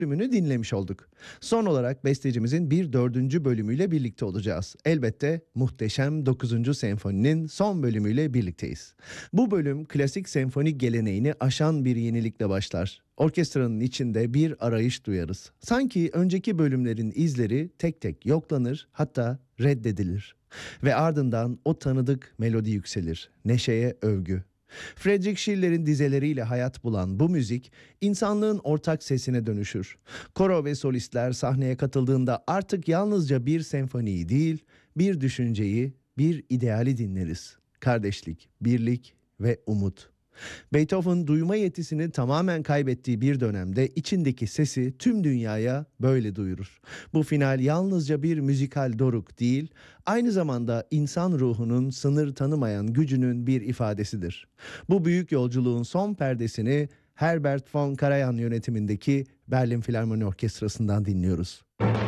bölümünü dinlemiş olduk. Son olarak bestecimizin bir dördüncü bölümüyle birlikte olacağız. Elbette muhteşem 9. senfoninin son bölümüyle birlikteyiz. Bu bölüm klasik senfoni geleneğini aşan bir yenilikle başlar. Orkestranın içinde bir arayış duyarız. Sanki önceki bölümlerin izleri tek tek yoklanır, hatta reddedilir. Ve ardından o tanıdık melodi yükselir. Neşeye övgü. Friedrich Schiller'in dizeleriyle hayat bulan bu müzik insanlığın ortak sesine dönüşür. Koro ve solistler sahneye katıldığında artık yalnızca bir senfoniyi değil, bir düşünceyi, bir ideali dinleriz. Kardeşlik, birlik ve umut. Beethoven duyma yetisini tamamen kaybettiği bir dönemde içindeki sesi tüm dünyaya böyle duyurur. Bu final yalnızca bir müzikal doruk değil, aynı zamanda insan ruhunun sınır tanımayan gücünün bir ifadesidir. Bu büyük yolculuğun son perdesini Herbert von Karajan yönetimindeki Berlin Filarmoni Orkestrası'ndan dinliyoruz.